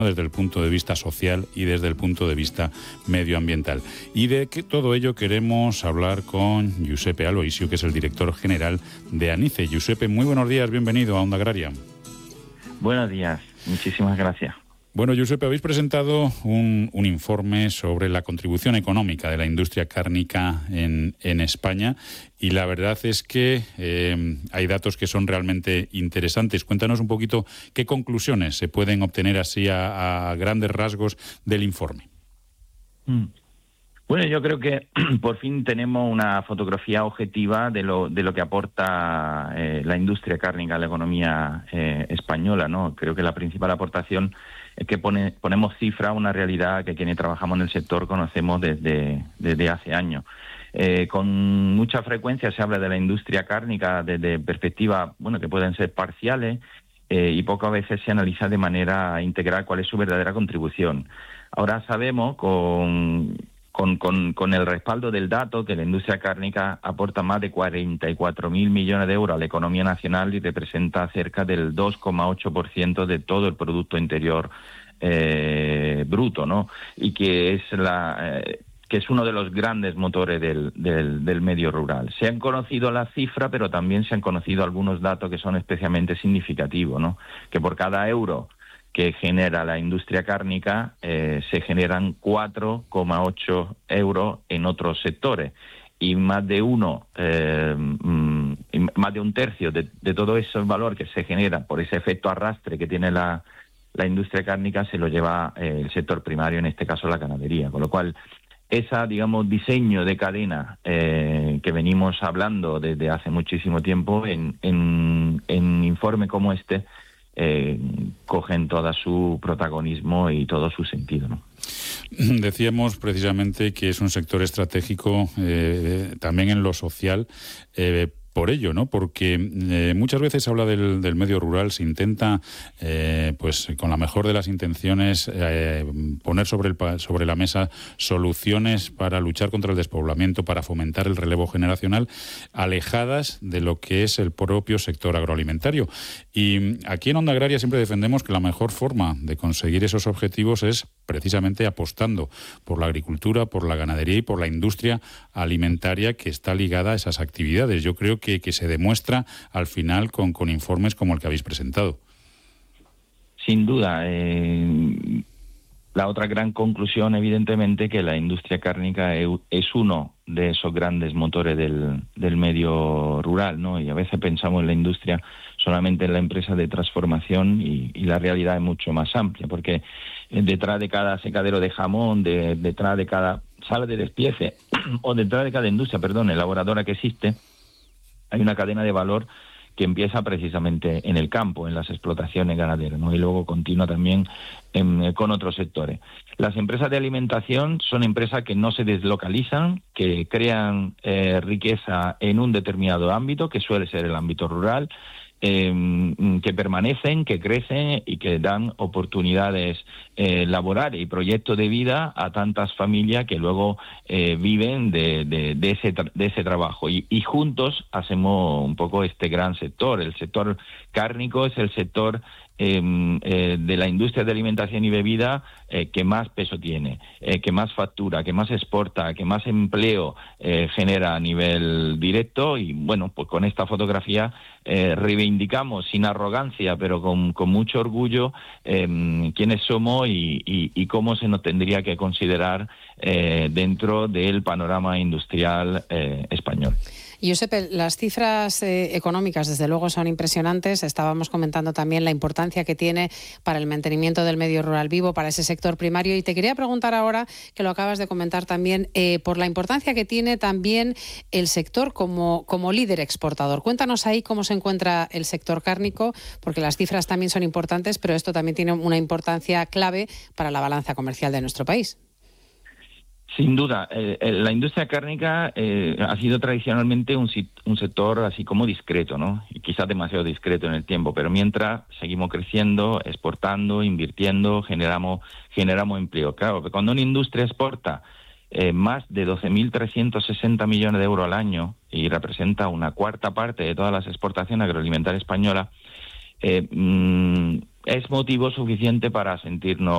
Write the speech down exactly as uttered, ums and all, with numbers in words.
desde el punto de vista social y desde el punto de vista medioambiental. Y de que todo ello queremos hablar con Giuseppe Aloisio, que es el director general de ANICE. Giuseppe, muy buenos días, bienvenido a Onda Agraria. Buenos días, muchísimas gracias. Bueno, Giuseppe, habéis presentado un, un informe sobre la contribución económica de la industria cárnica en, en España y la verdad es que eh, hay datos que son realmente interesantes. Cuéntanos un poquito qué conclusiones se pueden obtener así a, a grandes rasgos del informe. Mm. Bueno, yo creo que por fin tenemos una fotografía objetiva de lo de lo que aporta eh, la industria cárnica a la economía eh, española, ¿no? Creo que la principal aportación es que pone, ponemos cifra a una realidad que quienes trabajamos en el sector conocemos desde, desde hace años. Eh, con mucha frecuencia se habla de la industria cárnica desde perspectivas, bueno, que pueden ser parciales eh, y pocas veces se analiza de manera integral cuál es su verdadera contribución. Ahora sabemos con... Con, con, con el respaldo del dato que la industria cárnica aporta más de cuarenta y cuatro mil millones de euros a la economía nacional y representa cerca del dos coma ocho por ciento de todo el Producto Interior eh, bruto, ¿no? Y que es la eh, que es uno de los grandes motores del, del, del medio rural. Se han conocido las cifras, pero también se han conocido algunos datos que son especialmente significativos, ¿no? Que por cada euro que genera la industria cárnica, eh, se generan cuatro coma ocho euros en otros sectores. Y más de uno, eh, más de un tercio de, de todo ese valor que se genera por ese efecto arrastre que tiene la, la industria cárnica se lo lleva eh, el sector primario, en este caso la ganadería. Con lo cual, esa, digamos, diseño de cadena eh, que venimos hablando desde hace muchísimo tiempo, en, en, en informe como este, Eh, cogen todo su protagonismo y todo su sentido, ¿no? Decíamos precisamente que es un sector estratégico eh, también en lo social, eh, por ello, ¿no? Porque eh, muchas veces se habla del, del medio rural, se intenta, eh, pues con la mejor de las intenciones, eh, poner sobre, el, sobre la mesa soluciones para luchar contra el despoblamiento, para fomentar el relevo generacional, alejadas de lo que es el propio sector agroalimentario. Y aquí en Onda Agraria siempre defendemos que la mejor forma de conseguir esos objetivos es precisamente apostando por la agricultura, por la ganadería y por la industria alimentaria que está ligada a esas actividades. Yo creo que, que se demuestra al final con, con informes como el que habéis presentado. Sin duda. Eh, la otra gran conclusión, evidentemente, que la industria cárnica es uno de esos grandes motores del, del medio rural, ¿no? Y a veces pensamos en la industria solamente en la empresa de transformación y, y la realidad es mucho más amplia, porque detrás de cada secadero de jamón, de, detrás de cada sala de despiece o detrás de cada industria, perdón, elaboradora que existe, hay una cadena de valor que empieza precisamente en el campo, en las explotaciones ganaderas, ¿no? Y luego continúa también en, con otros sectores. Las empresas de alimentación son empresas que no se deslocalizan, que crean eh, riqueza en un determinado ámbito, que suele ser el ámbito rural, eh, que permanecen, que crecen y que dan oportunidades eh, laborales y proyectos de vida a tantas familias que luego eh, viven de, de, de, ese tra- de ese trabajo. Y, y juntos hacemos un poco este gran sector. El sector cárnico es el sector Eh, eh, de la industria de alimentación y bebida eh, que más peso tiene, eh, que más factura, que más exporta, que más empleo eh, genera a nivel directo. Y bueno, pues con esta fotografía eh, reivindicamos sin arrogancia, pero con, con mucho orgullo, eh, quiénes somos y, y, y cómo se nos tendría que considerar eh, dentro del panorama industrial eh, español. Giuseppe, las cifras eh, económicas desde luego son impresionantes. Estábamos comentando también la importancia que tiene para el mantenimiento del medio rural vivo, para ese sector primario. Y te quería preguntar ahora, que lo acabas de comentar también, eh, por la importancia que tiene también el sector como, como líder exportador. Cuéntanos ahí cómo se encuentra el sector cárnico, porque las cifras también son importantes, pero esto también tiene una importancia clave para la balanza comercial de nuestro país. Sin duda, eh, la industria cárnica eh, ha sido tradicionalmente un, un sector así como discreto, ¿no? Y quizás demasiado discreto en el tiempo, pero mientras seguimos creciendo, exportando, invirtiendo, generamos generamos empleo. Claro, cuando una industria exporta eh, más de doce mil trescientos sesenta millones de euros al año y representa una cuarta parte de todas las exportaciones agroalimentarias españolas, eh, mm, es motivo suficiente para sentirnos